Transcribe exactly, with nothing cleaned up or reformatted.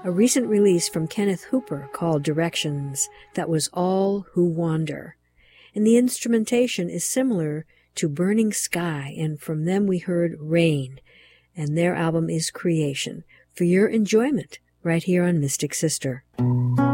a recent release from Kenneth Hooper called Directions, that was All Who Wander. And the instrumentation is similar to Burning Sky, and from them we heard Rain, and their album is Creation, for your enjoyment right here on Mystic Sister.